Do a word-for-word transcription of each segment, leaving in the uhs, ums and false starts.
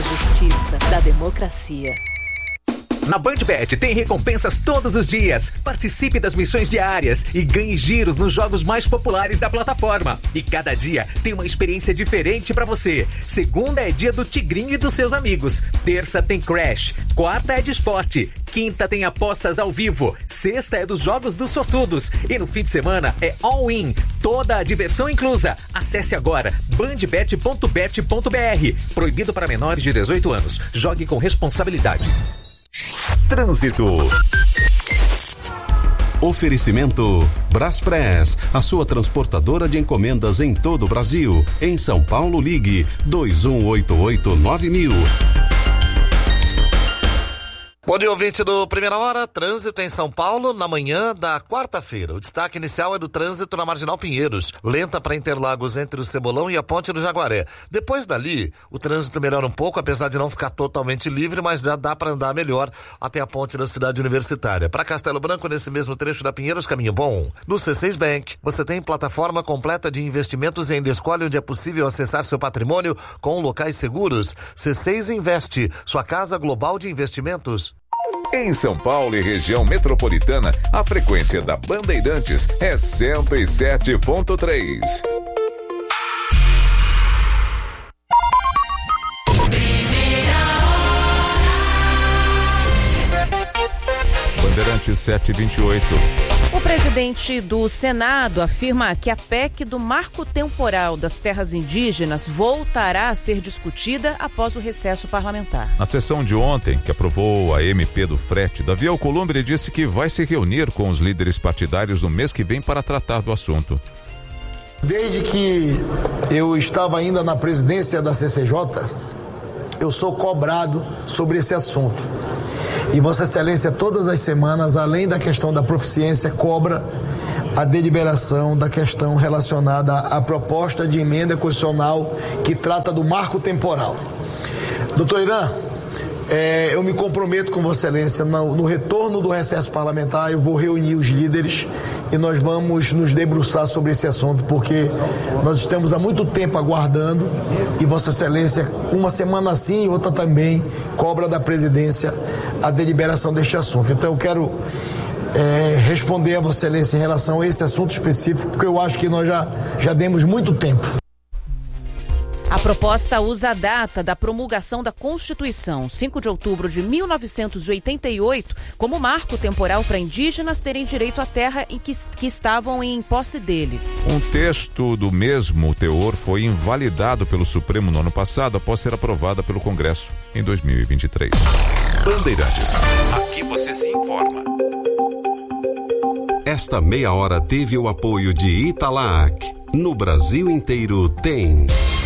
justiça da democracia. Na BandBet tem recompensas todos os dias. Participe das missões diárias e ganhe giros nos jogos mais populares da plataforma. E cada dia tem uma experiência diferente pra você. Segunda é dia do Tigrinho e dos seus amigos. Terça tem Crash. Quarta é de esporte. Quinta tem apostas ao vivo. Sexta é dos jogos dos sortudos. E no fim de semana é all-in. Toda a diversão inclusa. Acesse agora bandbet ponto bet ponto br. Proibido para menores de dezoito anos. Jogue com responsabilidade. Trânsito. Oferecimento Braspress, a sua transportadora de encomendas em todo o Brasil. Em São Paulo, ligue dois um oito oito nove mil. Bom dia, ouvinte do Primeira Hora. Trânsito em São Paulo na manhã da quarta-feira. O destaque inicial é do trânsito na Marginal Pinheiros, lenta para Interlagos entre o Cebolão e a Ponte do Jaguaré. Depois dali, o trânsito melhora um pouco, apesar de não ficar totalmente livre, mas já dá para andar melhor até a Ponte da Cidade Universitária. Para Castelo Branco, nesse mesmo trecho da Pinheiros, caminho bom. No C seis Bank, você tem plataforma completa de investimentos e ainda escolhe onde é possível acessar seu patrimônio com locais seguros. C seis Investe, sua casa global de investimentos. Em São Paulo e região metropolitana, a frequência da Bandeirantes é cento e sete ponto três. Bandeirantes sete e vinte e oito. O presidente do Senado afirma que a P E C do marco temporal das terras indígenas voltará a ser discutida após o recesso parlamentar. Na sessão de ontem, que aprovou a M P do frete, Davi Alcolumbre, ele disse que vai se reunir com os líderes partidários no mês que vem para tratar do assunto. Desde que eu estava ainda na presidência da C C J, eu sou cobrado sobre esse assunto. E Vossa Excelência, todas as semanas, além da questão da proficiência, cobra a deliberação da questão relacionada à proposta de emenda constitucional que trata do marco temporal. Doutor Irã, é, eu me comprometo com Vossa Excelência, no, no retorno do recesso parlamentar, eu vou reunir os líderes e nós vamos nos debruçar sobre esse assunto, porque nós estamos há muito tempo aguardando e Vossa Excelência, uma semana sim e outra também, cobra da presidência a deliberação deste assunto. Então eu quero é, responder a Vossa Excelência em relação a esse assunto específico, porque eu acho que nós já, já demos muito tempo. A proposta usa a data da promulgação da Constituição, cinco de outubro de mil novecentos e oitenta e oito, como marco temporal para indígenas terem direito à terra em que, que estavam em posse deles. Um texto do mesmo teor foi invalidado pelo Supremo no ano passado, após ser aprovada pelo Congresso em dois mil e vinte e três. Bandeirantes. Aqui você se informa. Esta meia hora teve o apoio de Italac. No Brasil inteiro tem.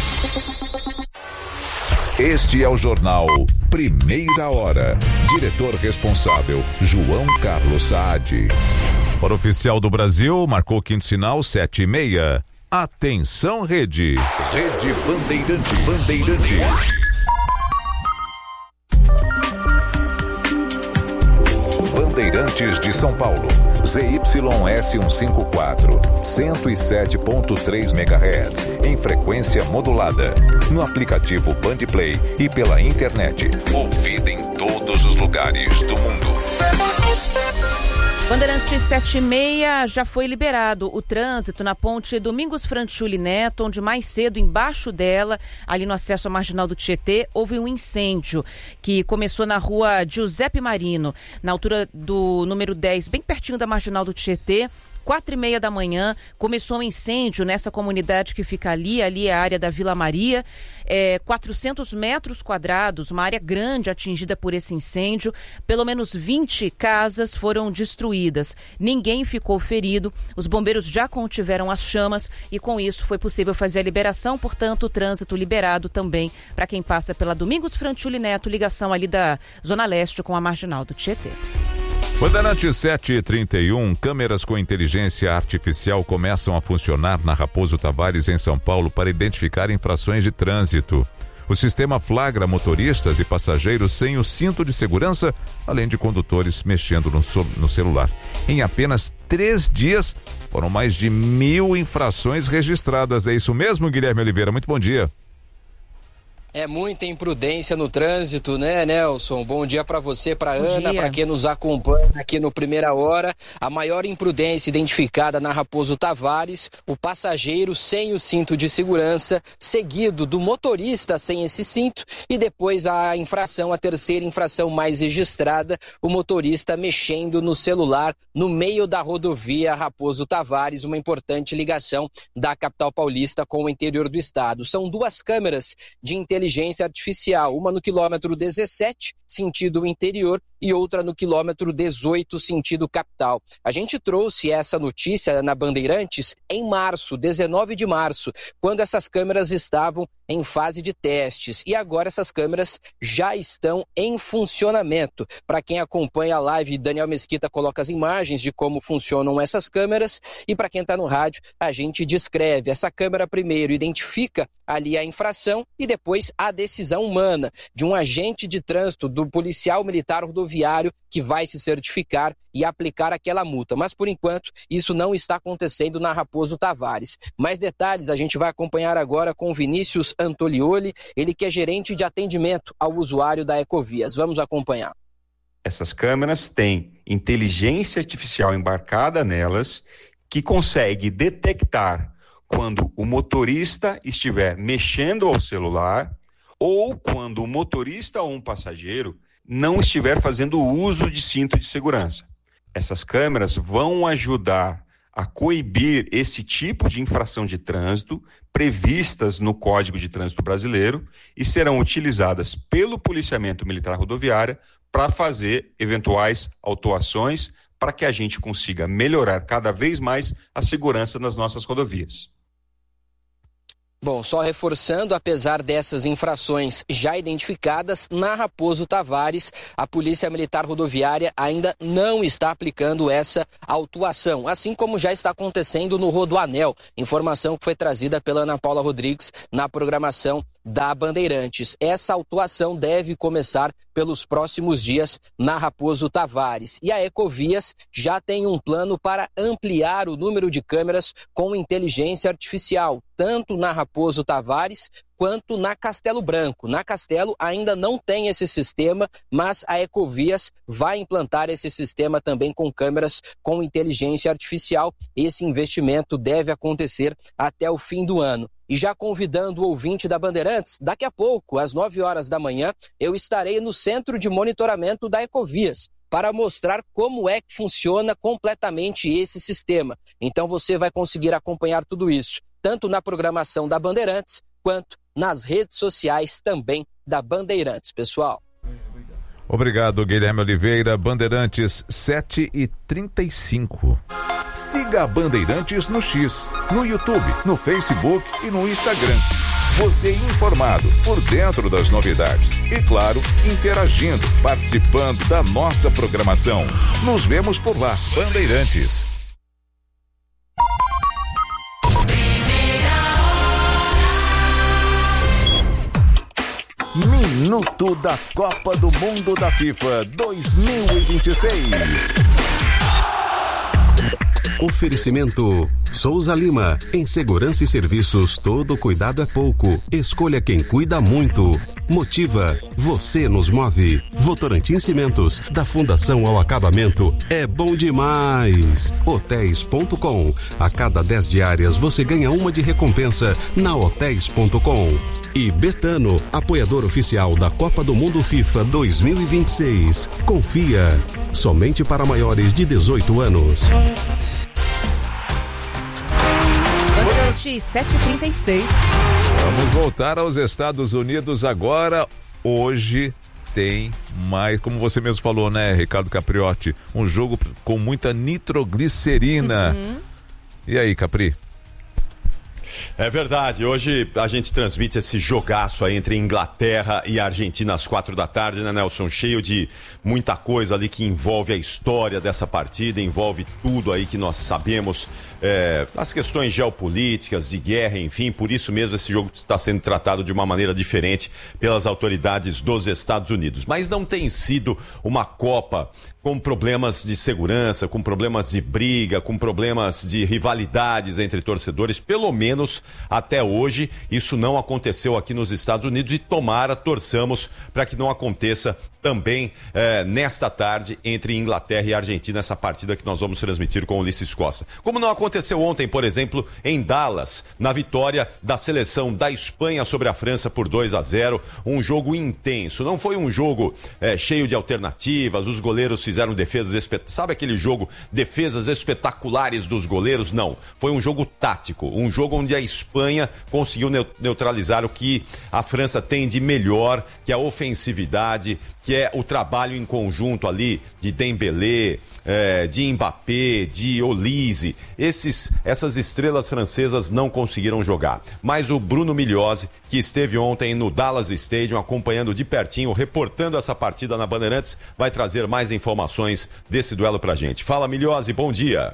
Este é o jornal Primeira Hora. Diretor responsável, João Carlos Saad. Para o Oficial do Brasil, marcou quinto sinal, sete e meia. Atenção, Rede. Rede Bandeirantes. Bandeirantes. Bandeirantes de São Paulo. Z Y S cento e cinquenta e quatro, cento e sete ponto três megahertz, em frequência modulada. No aplicativo Bandplay e pela internet. Ouvida em todos os lugares do mundo. Bandeirantes sete e meia, já foi liberado o trânsito na ponte Domingos Franchuli Neto, onde mais cedo, embaixo dela, ali no acesso à Marginal do Tietê, houve um incêndio que começou na rua Giuseppe Marino, na altura do número dez, bem pertinho da Marginal do Tietê. Quatro e meia da manhã, começou um incêndio nessa comunidade que fica ali, ali é a área da Vila Maria, é, quatrocentos metros quadrados, uma área grande atingida por esse incêndio, pelo menos vinte casas foram destruídas, ninguém ficou ferido, os bombeiros já contiveram as chamas e com isso foi possível fazer a liberação, portanto o trânsito liberado também para quem passa pela Domingos Franchuli Neto, ligação ali da Zona Leste com a Marginal do Tietê. Bandeirantes sete e trinta e um, câmeras com inteligência artificial começam a funcionar na Raposo Tavares, em São Paulo, para identificar infrações de trânsito. O sistema flagra motoristas e passageiros sem o cinto de segurança, além de condutores mexendo no, no celular. Em apenas três dias, foram mais de mil infrações registradas. É isso mesmo, Guilherme Oliveira? Muito bom dia. É muita imprudência no trânsito, né, Nelson? Bom dia para você, para Ana, para quem nos acompanha aqui no Primeira Hora. A maior imprudência identificada na Raposo Tavares, o passageiro sem o cinto de segurança, seguido do motorista sem esse cinto e depois a infração, a terceira infração mais registrada, o motorista mexendo no celular no meio da rodovia Raposo Tavares, uma importante ligação da capital paulista com o interior do estado. São duas câmeras de inteligência inteligência artificial, uma no quilômetro dezessete, sentido interior, e outra no quilômetro dezoito, sentido capital. A gente trouxe essa notícia na Bandeirantes em março, dezenove de março, quando essas câmeras estavam em fase de testes, e agora essas câmeras já estão em funcionamento. Para quem acompanha a live, Daniel Mesquita coloca as imagens de como funcionam essas câmeras, e para quem está no rádio, a gente descreve. Essa câmera primeiro identifica ali a infração e depois a decisão humana de um agente de trânsito, do policial militar rodoviário, que vai se certificar e aplicar aquela multa. Mas, por enquanto, isso não está acontecendo na Raposo Tavares. Mais detalhes a gente vai acompanhar agora com Vinícius Antolioli, ele que é gerente de atendimento ao usuário da Ecovias. Vamos acompanhar. Essas câmeras têm inteligência artificial embarcada nelas, que consegue detectar quando o motorista estiver mexendo ao celular ou quando o motorista ou um passageiro não estiver fazendo uso de cinto de segurança. Essas câmeras vão ajudar a coibir esse tipo de infração de trânsito previstas no Código de Trânsito Brasileiro e serão utilizadas pelo policiamento militar rodoviário para fazer eventuais autuações para que a gente consiga melhorar cada vez mais a segurança nas nossas rodovias. Bom, só reforçando, apesar dessas infrações já identificadas, na Raposo Tavares, a Polícia Militar Rodoviária ainda não está aplicando essa autuação, assim como já está acontecendo no Rodoanel, informação que foi trazida pela Ana Paula Rodrigues na programação da Bandeirantes. Essa autuação deve começar pelos próximos dias na Raposo Tavares. E a Ecovias já tem um plano para ampliar o número de câmeras com inteligência artificial, tanto na Raposo Tavares quanto na Castelo Branco. Na Castelo ainda não tem esse sistema, mas a Ecovias vai implantar esse sistema também com câmeras com inteligência artificial. Esse investimento deve acontecer até o fim do ano. E já convidando o ouvinte da Bandeirantes, daqui a pouco, às nove horas da manhã, eu estarei no Centro de Monitoramento da Ecovias para mostrar como é que funciona completamente esse sistema. Então você vai conseguir acompanhar tudo isso, tanto na programação da Bandeirantes, quanto nas redes sociais também da Bandeirantes, pessoal. Obrigado, Guilherme Oliveira. Bandeirantes sete e trinta e cinco. Siga a Bandeirantes no X, no YouTube, no Facebook e no Instagram. Você informado, por dentro das novidades e, claro, interagindo, participando da nossa programação. Nos vemos por lá, Bandeirantes. Minuto da Copa do Mundo da FIFA dois mil e vinte e seis. Oferecimento Souza Lima. Em segurança e serviços, todo cuidado é pouco. Escolha quem cuida muito. Motiva. Você nos move. Votorantim Cimentos, da fundação ao acabamento, é bom demais. Hotéis ponto com. A cada dez diárias você ganha uma de recompensa na hotéis ponto com. E Betano, apoiador oficial da Copa do Mundo FIFA dois mil e vinte e seis. Confia. Somente para maiores de dezoito anos. sete e trinta e seis. Vamos voltar aos Estados Unidos agora. Hoje tem mais, como você mesmo falou, né, Ricardo Capriotti? Um jogo com muita nitroglicerina. Uhum. E aí, Capri? É verdade, hoje a gente transmite esse jogaço aí entre Inglaterra e Argentina às quatro da tarde, né, Nelson? Cheio de muita coisa ali que envolve a história dessa partida, envolve tudo aí que nós sabemos é, as questões geopolíticas, de guerra, enfim, por isso mesmo esse jogo está sendo tratado de uma maneira diferente pelas autoridades dos Estados Unidos. Mas não tem sido uma Copa com problemas de segurança, com problemas de briga, com problemas de rivalidades entre torcedores, pelo menos até hoje. Isso não aconteceu aqui nos Estados Unidos e tomara, torçamos para que não aconteça também eh, nesta tarde entre Inglaterra e Argentina, essa partida que nós vamos transmitir com o Ulisses Costa. Como não aconteceu ontem, por exemplo, em Dallas, na vitória da seleção da Espanha sobre a França por dois a zero, um jogo intenso. Não foi um jogo eh, cheio de alternativas, os goleiros fizeram defesas espetaculares. Sabe aquele jogo, defesas espetaculares dos goleiros? Não. Foi um jogo tático, um jogo onde a Espanha conseguiu neutralizar o que a França tem de melhor, que é a ofensividade, que é o trabalho em conjunto ali de Dembélé, é, de Mbappé, de Olise. Esses, essas estrelas francesas não conseguiram jogar. Mas o Bruno Migliozzi, que esteve ontem no Dallas Stadium acompanhando de pertinho, reportando essa partida na Bandeirantes, vai trazer mais informações desse duelo pra gente. Fala, Migliozzi, bom dia.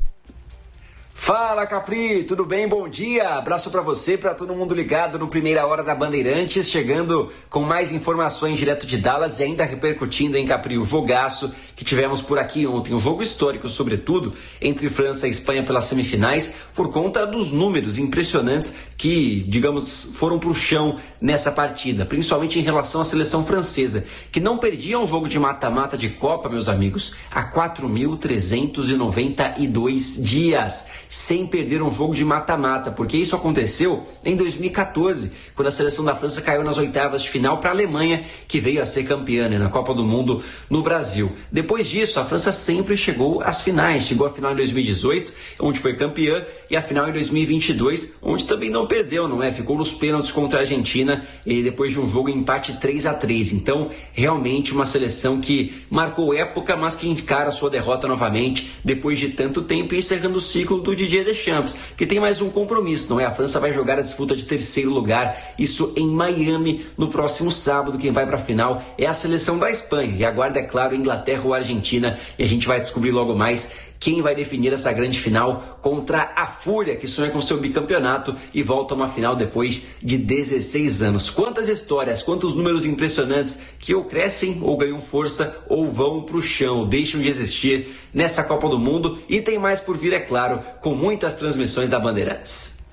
Fala, Capri, tudo bem? Bom dia, abraço pra você, pra todo mundo ligado no Primeira Hora da Bandeirantes, chegando com mais informações direto de Dallas e ainda repercutindo em Capri o jogaço que tivemos por aqui ontem, um jogo histórico, sobretudo, entre França e Espanha pelas semifinais, por conta dos números impressionantes que, digamos, foram pro chão nessa partida, principalmente em relação à seleção francesa, que não perdia um jogo de mata-mata de Copa, meus amigos, há quatro mil trezentos e noventa e dois dias, sem perder um jogo de mata-mata, porque isso aconteceu em dois mil e quatorze, quando a seleção da França caiu nas oitavas de final para a Alemanha, que veio a ser campeã, né, na Copa do Mundo no Brasil. Depois disso, a França sempre chegou às finais, chegou à final em dois mil e dezoito, onde foi campeã, e a final em dois mil e vinte e dois, onde também não perdeu, não é? Ficou nos pênaltis contra a Argentina, e depois de um jogo em empate três a três. Então, realmente uma seleção que marcou época, mas que encara sua derrota novamente, depois de tanto tempo, encerrando o ciclo do Didier Deschamps, que tem mais um compromisso, não é? A França vai jogar a disputa de terceiro lugar, isso em Miami, no próximo sábado. Quem vai para a final é a seleção da Espanha, e aguarda, é claro, Inglaterra ou Argentina, e a gente vai descobrir logo mais quem vai definir essa grande final contra a Fúria, que sonha com seu bicampeonato e volta a uma final depois de dezesseis anos. Quantas histórias, quantos números impressionantes que ou crescem, ou ganham força, ou vão pro chão, deixam de existir nessa Copa do Mundo. E tem mais por vir, é claro, com muitas transmissões da Bandeirantes.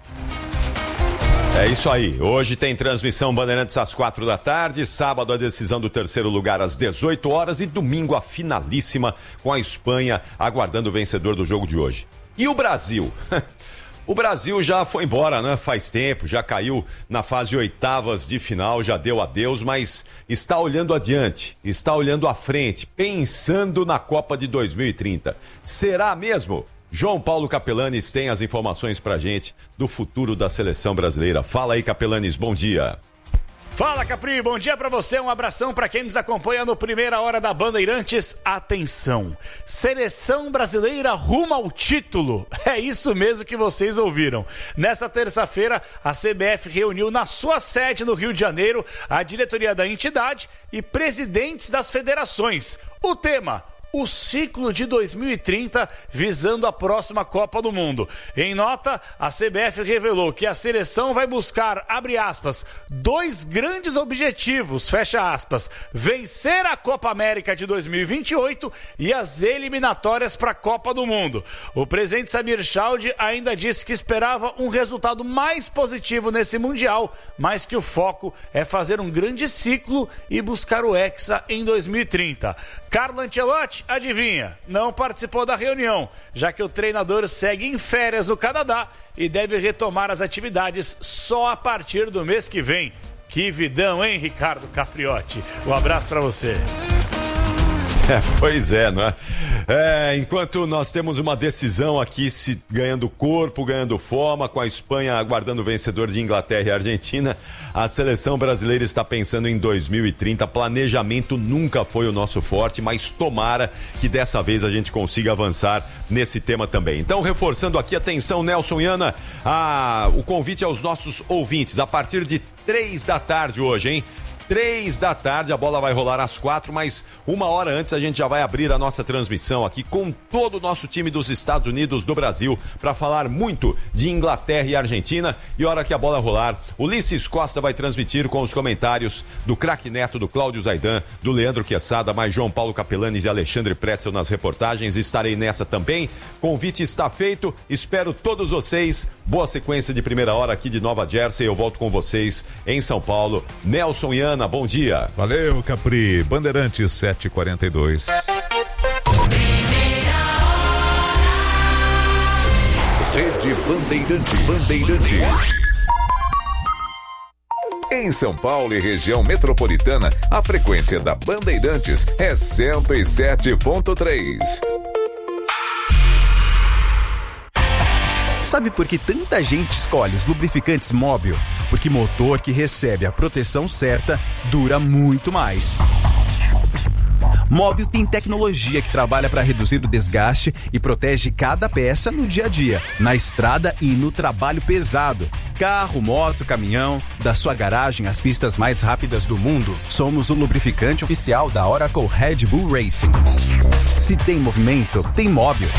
É isso aí, hoje tem transmissão Bandeirantes às quatro da tarde, sábado a decisão do terceiro lugar às dezoito horas e domingo a finalíssima com a Espanha aguardando o vencedor do jogo de hoje. E o Brasil? O Brasil já foi embora, né? Faz tempo, já caiu na fase oitavas de final, já deu adeus, mas está olhando adiante, está olhando à frente, pensando na Copa de dois mil e trinta. Será mesmo? João Paulo Capelanes tem as informações pra gente do futuro da seleção brasileira. Fala aí, Capelanes, bom dia. Fala, Capri, bom dia pra você, um abração pra quem nos acompanha no Primeira Hora da Bandeirantes. Atenção, seleção brasileira rumo ao título, é isso mesmo que vocês ouviram. Nessa terça-feira, a C B F reuniu na sua sede no Rio de Janeiro a diretoria da entidade e presidentes das federações. O tema: o ciclo de dois mil e trinta visando a próxima Copa do Mundo. Em nota, a C B F revelou que a seleção vai buscar, abre aspas, dois grandes objetivos, fecha aspas, vencer a Copa América de dois mil e vinte e oito e as eliminatórias para a Copa do Mundo. O presidente Samir Chaudhry ainda disse que esperava um resultado mais positivo nesse Mundial, mas que o foco é fazer um grande ciclo e buscar o Hexa em dois mil e trinta. Carlo Ancelotti, adivinha, não participou da reunião, já que o treinador segue em férias no Canadá e deve retomar as atividades só a partir do mês que vem. Que vidão, hein, Ricardo Capriotti? Um abraço pra você. É, pois é, não é? É, enquanto nós temos uma decisão aqui se ganhando corpo, ganhando forma, com a Espanha aguardando o vencedor de Inglaterra e Argentina, a seleção brasileira está pensando em dois mil e trinta. Planejamento nunca foi o nosso forte, mas tomara que dessa vez a gente consiga avançar nesse tema também. Então, reforçando aqui, atenção, Nelson e Ana, a, o convite aos nossos ouvintes, a partir de três da tarde hoje, hein? três da tarde. A bola vai rolar às quatro, mas uma hora antes a gente já vai abrir a nossa transmissão aqui com todo o nosso time dos Estados Unidos, do Brasil, para falar muito de Inglaterra e Argentina. E hora que a bola rolar, Ulisses Costa vai transmitir com os comentários do craque Neto, do Cláudio Zaidan, do Leandro Quesada, mais João Paulo Capelanes e Alexandre Pretzel nas reportagens. Estarei nessa também. Convite está feito. Espero todos vocês. Boa sequência de primeira hora aqui de Nova Jersey. Eu volto com vocês em São Paulo. Nelson e Ana, bom dia. Valeu, Capri. Bandeirantes sete e quarenta e dois. Rede Bandeirantes. Bandeirantes. Em São Paulo e região metropolitana, a frequência da Bandeirantes é cento e sete ponto três. Sabe por que tanta gente escolhe os lubrificantes Móbil? Porque motor que recebe a proteção certa dura muito mais. Móbil tem tecnologia que trabalha para reduzir o desgaste e protege cada peça no dia a dia, na estrada e no trabalho pesado. Carro, moto, caminhão, da sua garagem às pistas mais rápidas do mundo, somos o lubrificante oficial da Oracle Red Bull Racing. Se tem movimento, tem Móbil.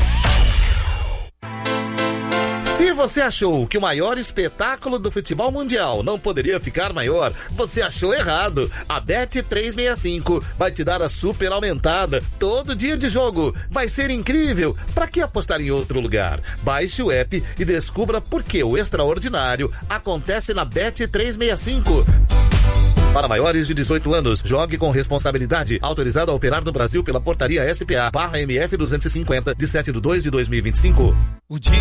Se você achou que o maior espetáculo do futebol mundial não poderia ficar maior, você achou errado. A Bet trezentos e sessenta e cinco vai te dar a super aumentada todo dia de jogo. Vai ser incrível. Para que apostar em outro lugar? Baixe o app e descubra por que o extraordinário acontece na Bet trezentos e sessenta e cinco. Para maiores de dezoito anos, jogue com responsabilidade. Autorizado a operar no Brasil pela portaria S P A barra M F duzentos e cinquenta, de sete de dois de dois mil e vinte e cinco. O dia